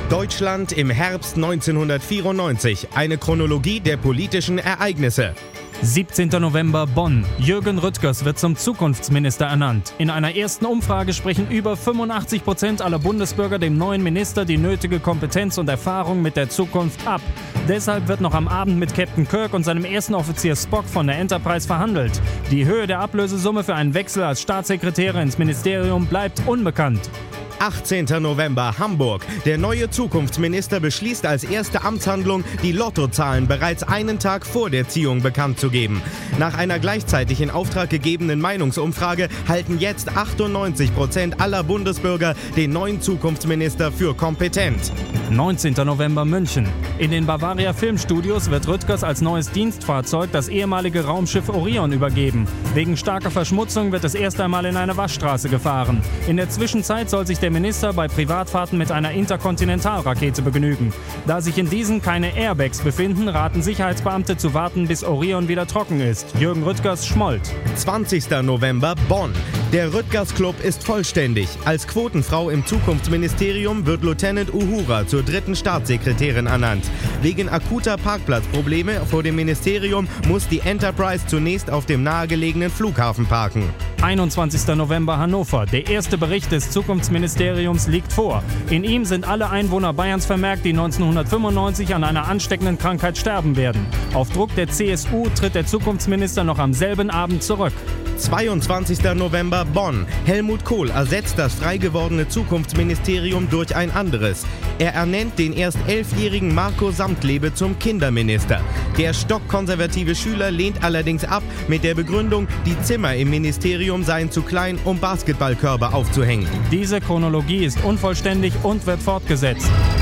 Deutschland im Herbst 1994. Eine Chronologie der politischen Ereignisse. 17. November Bonn. Jürgen Rüttgers wird zum Zukunftsminister ernannt. In einer ersten Umfrage sprechen über 85% aller Bundesbürger dem neuen Minister die nötige Kompetenz und Erfahrung mit der Zukunft ab. Deshalb wird noch am Abend mit Captain Kirk und seinem ersten Offizier Spock von der Enterprise verhandelt. Die Höhe der Ablösesumme für einen Wechsel als Staatssekretärin ins Ministerium bleibt unbekannt. 18. November Hamburg. Der neue Zukunftsminister beschließt als erste Amtshandlung, die Lottozahlen bereits einen Tag vor der Ziehung bekannt zu geben. Nach einer gleichzeitig in Auftrag gegebenen Meinungsumfrage halten jetzt 98% aller Bundesbürger den neuen Zukunftsminister für kompetent. 19. November München. In den Bavaria Filmstudios wird Rüttgers als neues Dienstfahrzeug das ehemalige Raumschiff Orion übergeben. Wegen starker Verschmutzung wird es erst einmal in eine Waschstraße gefahren. In der Zwischenzeit soll sich der Minister bei Privatfahrten mit einer Interkontinentalrakete begnügen. Da sich in diesen keine Airbags befinden, raten Sicherheitsbeamte zu warten, bis Orion wieder trocken ist. Jürgen Rüttgers schmollt. 20. November Bonn. Der Rüttgers Club ist vollständig. Als Quotenfrau im Zukunftsministerium wird Lieutenant Uhura zur 3. Staatssekretärin ernannt. Wegen akuter Parkplatzprobleme vor dem Ministerium muss die Enterprise zunächst auf dem nahegelegenen Flughafen parken. 21. November Hannover. Der erste Bericht des Zukunftsministeriums liegt vor. In ihm sind alle Einwohner Bayerns vermerkt, die 1995 an einer ansteckenden Krankheit sterben werden. Auf Druck der CSU tritt der Zukunftsminister noch am selben Abend zurück. 22. November Bonn. Helmut Kohl ersetzt das frei gewordene Zukunftsministerium durch ein anderes. Er ernennt den erst 11-jährigen Marco Samtlebe zum Kinderminister. Der stockkonservative Schüler lehnt allerdings ab mit der Begründung, die Zimmer im Ministerium seien zu klein, um Basketballkörbe aufzuhängen. Diese Chronologie ist unvollständig und wird fortgesetzt.